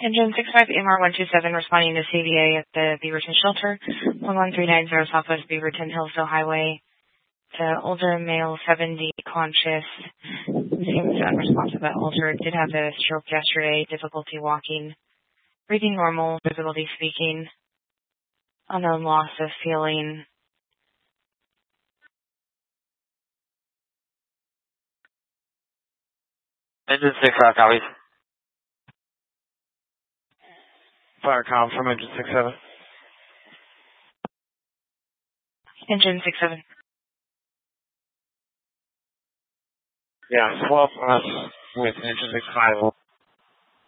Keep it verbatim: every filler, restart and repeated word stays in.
Engine six five M R one two seven responding to C V A at the Beaverton Shelter, one one three nine zero Southwest Beaverton Hillsville Highway. The older male, seventy, conscious, seems unresponsive but older, did have a stroke yesterday, difficulty walking, breathing normal, difficulty speaking, unknown loss of feeling. Engine six five, copies. Fire com from engine six seven. Engine six seven. Yeah, swap us with engine six five.